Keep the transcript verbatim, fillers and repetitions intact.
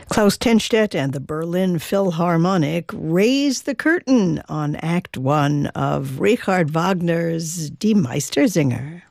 Klaus Tenstedt and the Berlin Philharmonic raise the curtain on Act One of Richard Wagner's Die Meistersinger.